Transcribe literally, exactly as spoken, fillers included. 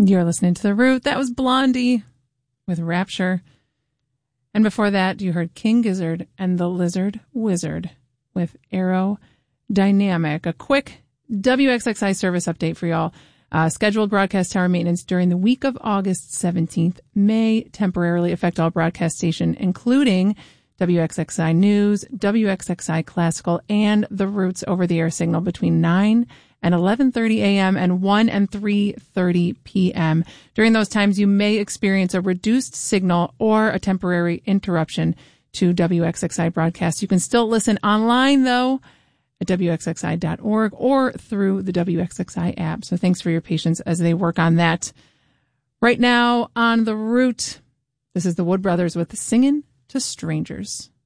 You're listening to The Root. That was Blondie with Rapture. And before that, you heard King Gizzard and the Lizard Wizard with Aerodynamic. A quick W X X I service update for y'all. Uh, scheduled broadcast tower maintenance during the week of August seventeenth may temporarily affect all broadcast stations, including W X X I News, W X X I Classical, and The Root's over-the-air signal between nine and eleven thirty a.m. and one and three thirty p.m. During those times, you may experience a reduced signal or a temporary interruption to W X X I broadcasts. You can still listen online, though, at W X X I dot org or through the W X X I app. So thanks for your patience as they work on that. Right now on The Root, this is the Wood Brothers with Singin' to Strangers.